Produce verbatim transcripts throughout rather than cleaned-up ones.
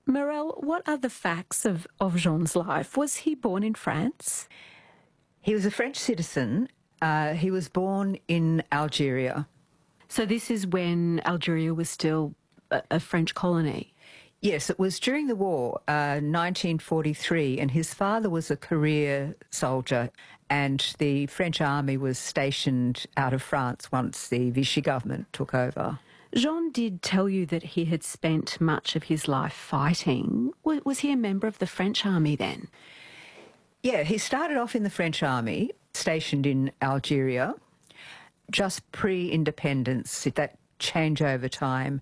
Morel, what are the facts of, of Jean's life? Was he born in France? He was a French citizen. Uh, he was born in Algeria. So this is when Algeria was still a, a French colony? Yes, it was during the war, uh, nineteen forty-three, and his father was a career soldier, and the French army was stationed out of France once the Vichy government took over. Jean did tell you that he had spent much of his life fighting. W- was he a member of the French army then? Yeah, he started off in the French army, stationed in Algeria, just pre-independence, that changeover time,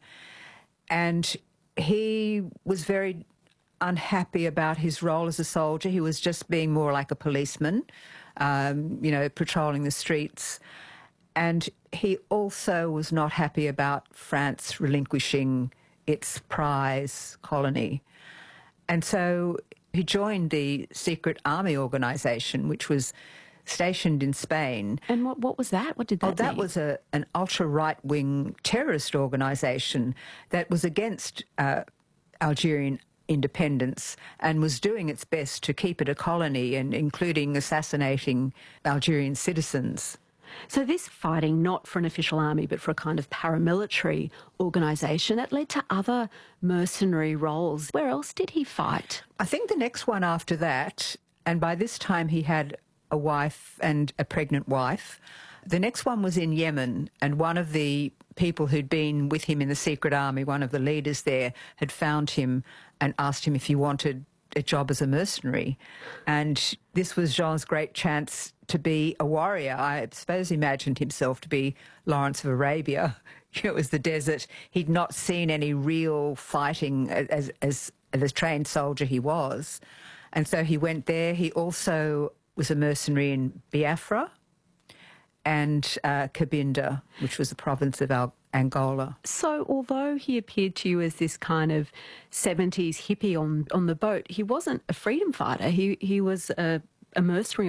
and he was very unhappy about his role as a soldier. He was just being more like a policeman, um, you know, patrolling the streets. And he also was not happy about France relinquishing its prize colony. And so he joined the secret army organisation, which was stationed in Spain. And what, what was that? What did that Oh, that mean? was a, an ultra-right-wing terrorist organisation that was against uh, Algerian independence and was doing its best to keep it a colony, and including assassinating Algerian citizens. So this fighting, not for an official army, but for a kind of paramilitary organisation, that led to other mercenary roles. Where else did he fight? I think the next one after that, and by this time he had a wife and a pregnant wife. The next one was in Yemen, and one of the people who'd been with him in the secret army, one of the leaders there, had found him and asked him if he wanted a job as a mercenary. And this was Jean's great chance to be a warrior. I suppose he imagined himself to be Lawrence of Arabia. It was the desert. He'd not seen any real fighting as, as, as a trained soldier he was. And so he went there. He also was a mercenary in Biafra and uh, Cabinda, which was a province of Al- Angola. So although he appeared to you as this kind of seventies hippie on, on the boat, he wasn't a freedom fighter. He, he was a, a mercenary